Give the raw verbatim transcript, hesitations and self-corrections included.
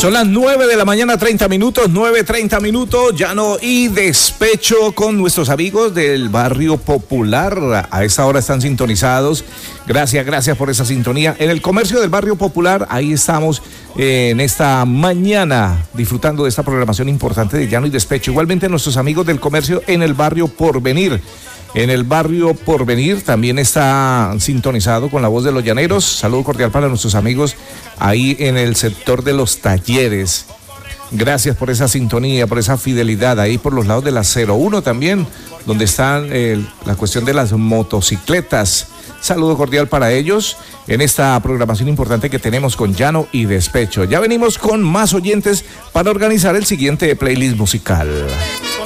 Son las nueve de la mañana, treinta minutos, nueve treinta minutos, llano y despecho con nuestros amigos del Barrio Popular. A esta hora están sintonizados. Gracias, gracias por esa sintonía. En el comercio del Barrio Popular, ahí estamos eh, en esta mañana disfrutando de esta programación importante de llano y despecho. Igualmente nuestros amigos del comercio en el Barrio Porvenir. En el Barrio Porvenir también está sintonizado con la voz de los llaneros. Saludo cordial para nuestros amigos ahí en el sector de los talleres. Gracias por esa sintonía, por esa fidelidad. Ahí por los lados de la cero uno también, donde están eh, la cuestión de las motocicletas. Saludo cordial para ellos en esta programación importante que tenemos con llano y despecho. Ya venimos con más oyentes para organizar el siguiente playlist musical.